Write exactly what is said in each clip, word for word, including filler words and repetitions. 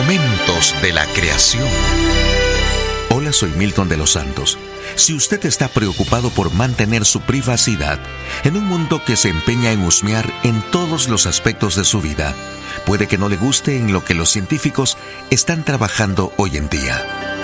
Momentos de la creación. Hola, soy Milton de los Santos. Si usted está preocupado por mantener su privacidad en un mundo que se empeña en husmear en todos los aspectos de su vida, puede que no le guste en lo que los científicos están trabajando hoy en día.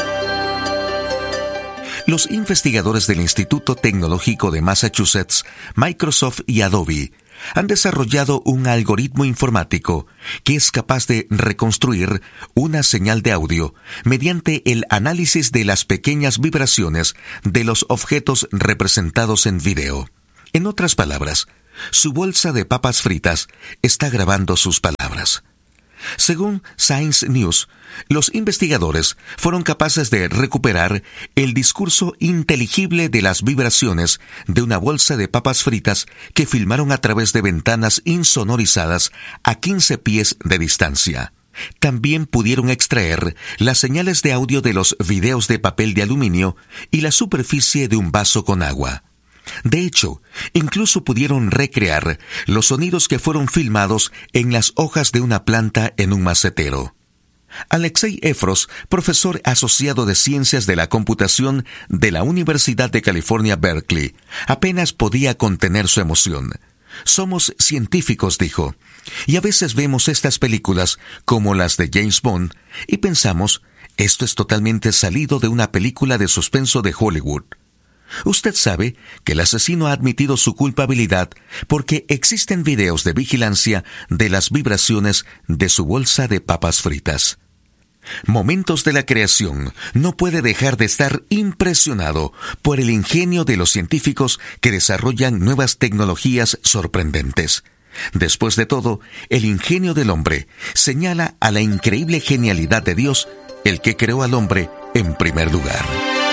Los investigadores del Instituto Tecnológico de Massachusetts, Microsoft y Adobe han desarrollado un algoritmo informático que es capaz de reconstruir una señal de audio mediante el análisis de las pequeñas vibraciones de los objetos representados en video. En otras palabras, su bolsa de papas fritas está grabando sus palabras. Según Science News, los investigadores fueron capaces de recuperar el discurso inteligible de las vibraciones de una bolsa de papas fritas que filmaron a través de ventanas insonorizadas a quince pies de distancia. También pudieron extraer las señales de audio de los videos de papel de aluminio y la superficie de un vaso con agua. De hecho, incluso pudieron recrear los sonidos que fueron filmados en las hojas de una planta en un macetero. Alexei Efros, profesor asociado de Ciencias de la Computación de la Universidad de California, Berkeley, apenas podía contener su emoción. Somos científicos, dijo, y a veces vemos estas películas como las de James Bond y pensamos, esto es totalmente salido de una película de suspenso de Hollywood. Usted sabe que el asesino ha admitido su culpabilidad porque existen videos de vigilancia de las vibraciones de su bolsa de papas fritas. Momentos de la creación no puede dejar de estar impresionado por el ingenio de los científicos que desarrollan nuevas tecnologías sorprendentes. Después de todo, el ingenio del hombre señala a la increíble genialidad de Dios, el que creó al hombre en primer lugar.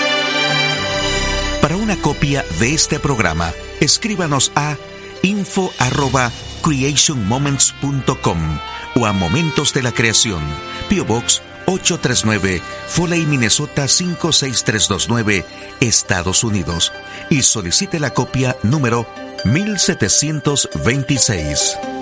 Para una copia de este programa, escríbanos a info arroba creation moments punto com o a Momentos de la Creación, P O Box ochocientos treinta y nueve, Foley, Minnesota cinco seis tres dos nueve, Estados Unidos, y solicite la copia número mil setecientos veintiséis.